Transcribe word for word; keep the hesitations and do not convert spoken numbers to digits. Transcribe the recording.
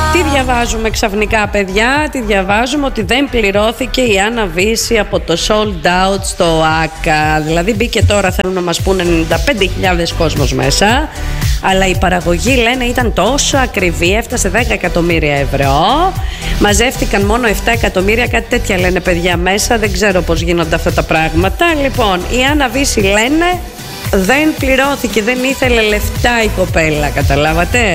Τι διαβάζουμε ξαφνικά, παιδιά? Τι διαβάζουμε? Ότι δεν πληρώθηκε η Άννα Βύση από το sold out στο ΆΚΑ. Δηλαδή μπήκε τώρα, θέλουν να μας πούνε, ενενήντα πέντε χιλιάδες κόσμος μέσα, αλλά η παραγωγή, λένε, ήταν τόσο ακριβή, έφτασε δέκα εκατομμύρια ευρώ. Μαζεύτηκαν μόνο επτά εκατομμύρια, κάτι τέτοια λένε, παιδιά, μέσα. Δεν ξέρω πώς γίνονται αυτά τα πράγματα. Λοιπόν, η Άννα Βύση, λένε, δεν πληρώθηκε, δεν ήθελε λεφτά η κοπέλα, καταλάβατε.